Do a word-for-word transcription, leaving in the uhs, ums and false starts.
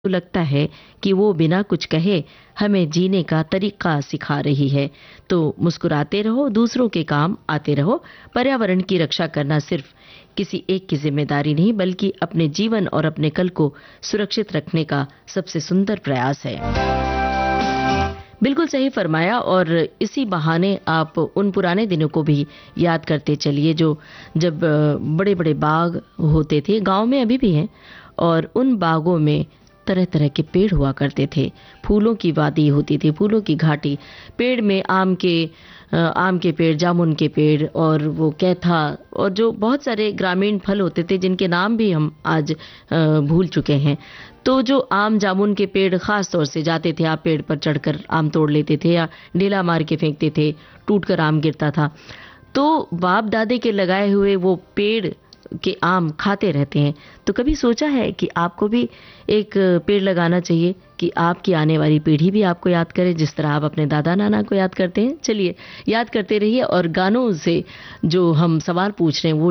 तो लगता है कि वो बिना कुछ कहे हमें जीने का तरीका सिखा रही है। तो मुस्कुराते रहो, दूसरों के काम आते रहो। पर्यावरण की रक्षा करना सिर्फ किसी एक की जिम्मेदारी नहीं, बल्कि अपने जीवन और अपने कल को सुरक्षित रखने का सबसे सुंदर प्रयास है। बिल्कुल सही फरमाया। और इसी बहाने आप उन पुराने दिनों को भी याद करते चलिए जो जब बड़े बड़े बाग होते थे, गांव में अभी भी हैं, और उन बागों में तरह तरह के पेड़ हुआ करते थे। फूलों की वादी होती थी, फूलों की घाटी। पेड़ में आम के अ, आम के पेड़, जामुन के पेड़, और वो कैथा, और जो बहुत सारे ग्रामीण फल होते थे जिनके नाम भी हम आज अ, भूल चुके हैं। तो जो आम जामुन के पेड़, खास तौर से जाते थे आप पेड़ पर चढ़कर आम तोड़ लेते थे या ढेला मार के फेंकते थे, टूटकर आम गिरता था। तो बाप दादे के लगाए हुए वो पेड़ के आम खाते रहते हैं। तो कभी सोचा है कि आपको भी एक पेड़ लगाना चाहिए कि आपकी आने वाली पीढ़ी भी आपको याद करे जिस तरह आप अपने दादा नाना को याद करते हैं? चलिए याद करते रहिए, और गानों से जो हम सवाल पूछ रहे हैं वो